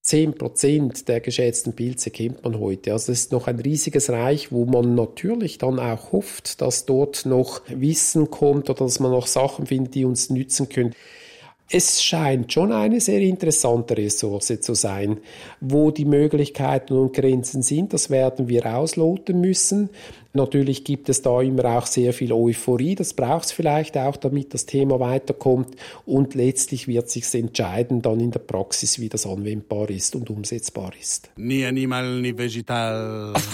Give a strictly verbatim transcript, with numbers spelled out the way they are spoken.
zehn Prozent der geschätzten Pilze kennt man heute. Also das ist noch ein riesiges Reich, wo man natürlich dann auch hofft, dass dort noch Wissen kommt oder dass man noch Sachen findet, die uns nützen können. Es scheint schon eine sehr interessante Ressource zu sein. Wo die Möglichkeiten und Grenzen sind, das werden wir ausloten müssen. Natürlich gibt es da immer auch sehr viel Euphorie. Das braucht es vielleicht auch, damit das Thema weiterkommt. Und letztlich wird sich entscheiden dann in der Praxis, wie das anwendbar ist und umsetzbar ist. Ni animal, ni vegetal.